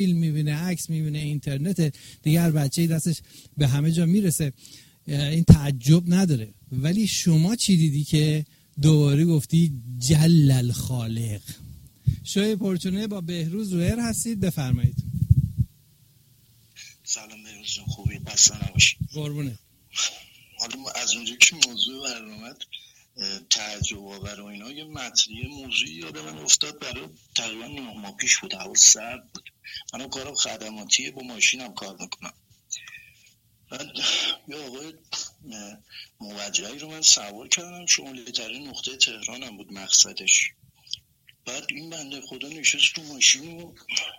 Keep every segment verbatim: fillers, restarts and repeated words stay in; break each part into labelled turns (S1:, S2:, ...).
S1: فیلم میبینه، عکس میبینه، اینترنت، دیگر بچه‌ای دستش به همه جا میرسه، این تعجب نداره. ولی شما چی دیدی که دوباره گفتی جل الخالق؟ شوی پرچونه با بهروز رویر هستید، بفرمایید.
S2: سلام بهروز جون، خوبی؟ خسته نباشی.
S1: قربونه.
S2: حالا از اونجا که موضوع برنامه تعجب آور و اینا، یه مطلب موضوعی یاد من افتاد. برای تقریبا نه ماه پیش بود، هوا سرد بود، منم کارم خدماتیه، با ماشینم کار میکنم. بعد یه آقای موجهی رو من سوار کردم، شمالی ترین نقطه تهرانم بود مقصدش. بعد این بنده خدا نشست تو ماشین و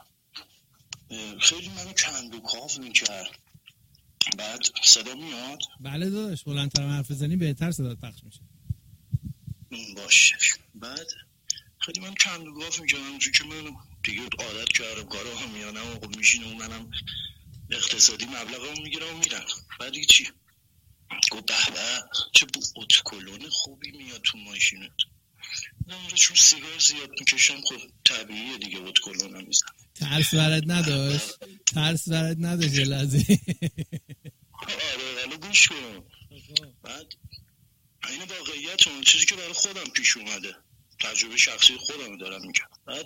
S2: خیلی منو کند و کاف میکرد. بعد صدا میاد؟
S1: بله داداش، بلندتر حرف بزنی بهتر صدات پخش میشه.
S2: باشه. بعد خیلی من کند و کاف میکردم، اونجور که من دیگه عادت کردم کارا هم میانم و خب میشینم و منم اقتصادی مبلغ هم میگیرم و میرم. بعد دیگه چی؟ گفت به به چه بو اتکلون خوبی میاد تو ماشینت. نمیره چون سیگار زیاد میکشم، خب طبیعیه دیگه اتکلون هم میزن.
S1: ترس برد نداشت؟ ترس برد نداشت یه لحظه؟
S2: آره حالا گوش کن. بعد این واقعیت اون چیزی که برای خودم پیش اومده، تجربه شخصی خودم دارم میگم. بعد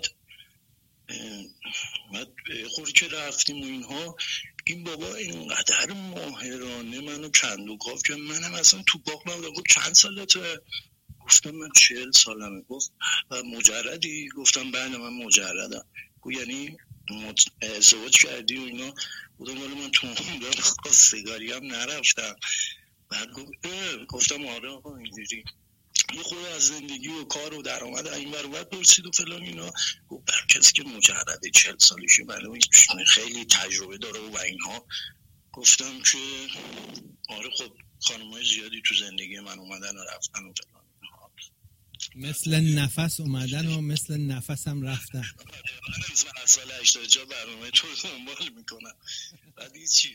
S2: بعد خوری که رفتیم و اینها، این بابا اینقدر ماهرانه منو کند و کاف که منم اصلا تو باغ نبودم. گفت چند سالته؟ گفتم من چهل سالمه. گفت و مجردی؟ گفتم بله من مجردم. گفت یعنی ازدواج کردی و اینا؟ بودم ولی من تو عمرم خواستگاری هم نرفتم. بعد گفت اه. گفتم آره آقا اینجوری. یه خود از زندگی و کار و درآمد این ور اون ور پرسید و فلان اینا. گفت بر کسی که مجرده چهل سالشه معلومه خیلی تجربه داره و اینها. گفتم که آره خب خانم‌های زیادی تو زندگی من اومدن و رفتن و فلان اینها،
S1: مثل نفس اومدن و مثل نفس هم رفتن.
S2: من از سال هشتاد و چهار برنامه تو رو دنبال میکنم. بعد چی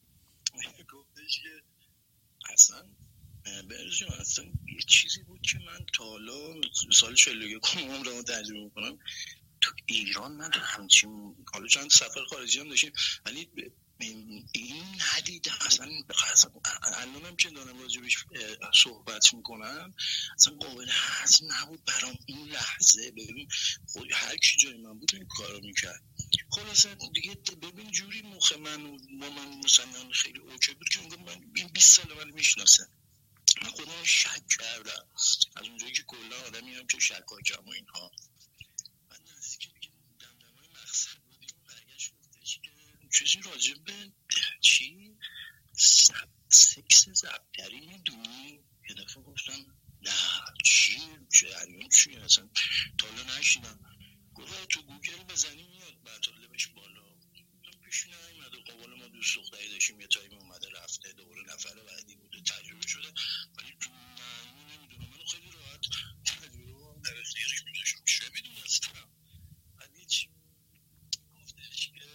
S2: گفتش که اصلا برجان اصلا یه چیزی بود که من تا حالا سال چهل و یک عمرمو تجربه میکنم تو ایران من همچین، حالا چند سفر خارجی هم داشتیم ولی این ندیدم اصلا. الانم که دارم راجبش صحبت میکنم اصلا قابل هضم نبود برام این لحظه. ببین خود هر کی جای من بود این کارو میکرد. خلاصه دیگه ببین جوری مخ من و با من مثلا خیلی اوکی بود که من این بیست سال من میشناسه. من خودم شک کردم از اونجایی که کلا آدمی هم که شکاکم و اینها. من نزدیک دیگه دمدمای مقصد بودیم، برگشت گفتش که چیزی راجب به چی؟ سب... سکس زبدری میدونی؟ یه دفعه گفتم نه چی؟ جریان چی؟ اصلا تا حالا نشیدم. گفت تو گوگل بزنی میاد مطالبش بالا. پیش نیومده. قابل ما دوست دختری داشتیم یه تایم اومده رفته دوباره نفر بعدی بوده تجربه شده، ولی تو من نمیدونم. منو خیلی راحت تجربه هم در اختیارش میذاشم. چه میدونستم؟ ولی چی گفتش که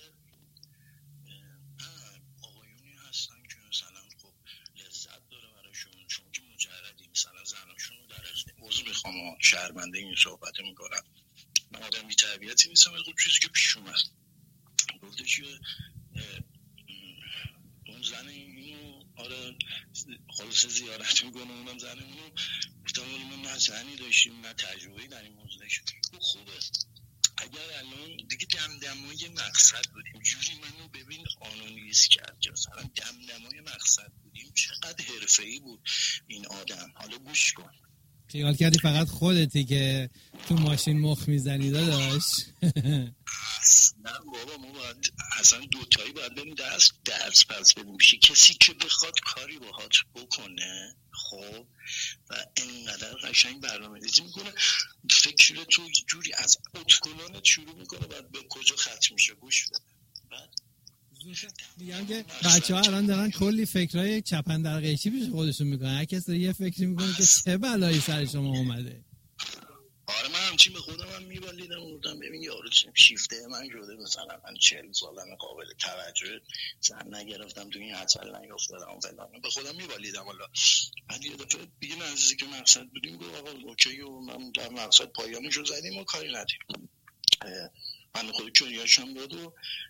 S2: آقایونی هستن که مثلا خب لذت داره براشون، چون که مجردی مثلا زناشون رو در اختیار. موضوع میخوام شهرمنده این صحبت میکنم. من آدم بی تربیتی نیستم، ولی خب چیزی که پیش اومد گفتش که اون زن اینو آره خلاصه زیارت میکنه، اونم زن اونو. گفتم ولی من نه زنی داشتیم نه تجربه‌ای در این موضوع داشتیم. خوبه اگر الان دیگه دمدمای مقصد بودیم جوری منو ببین آنالیز کرد که مثلا دمدمای مقصد بودیم چقدر حرفه‌ای بود این آدم. حالا گوش کن.
S1: خیال کردی فقط خودتی که تو ماشین مخ میزنی داداش؟
S2: نه بابا ما باید اصلا دوتایی باید بریم درس درس پس بدیم بشه کسی که بخواد کاری باهات بکنه خب و اینقدر قشنگ برنامه‌ریزی میکنه. فکر تو جوری از اتکلانت شروع میکنه بعد به کجا ختم میشه. گوش بده. بعد
S1: میگم که بچه ها الان دارن کلی فکرهای چپن در قیچی پیش خودشون میکنن. هر کس یه فکری میکنه که چه بلایی سر شما اومده.
S2: آره من همچین به خودم هم میبالیدم بودم ببین یارو شیفته من شده مثلا من چهل سالم قابل توجه زن نگرفتم تو این حتل نیافتادم فلان به خودم میبالیدم. حالا بعد یه دفعه دیگه نزدیک مقصد بودیم گفت آقا اوکی و من در مقصد پایانشو زدیم و کاری ندیم. من خود چونیاشم داد و